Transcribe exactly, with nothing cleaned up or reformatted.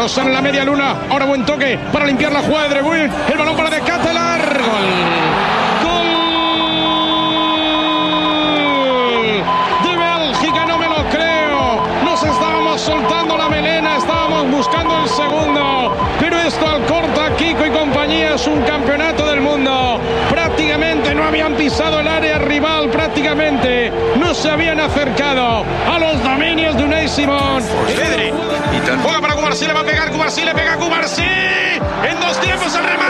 rozan en la media luna. Ahora buen toque para limpiar la jugada de De Bruyne. El balón para De Ketelaere. Gol. Gol de Bélgica, no me lo creo. Nos estábamos soltando la melena, estábamos buscando el segundo. Pero esto al corta Kiko y compañía es un campeonato del mundo. Prácticamente no habían pisado el área rival, prácticamente no se habían acercado a los dominios de Unai Simón. Pedri juega para Cubarsí, le va a pegar Cubarsí, le pega Cubarsí. En dos tiempos el remate.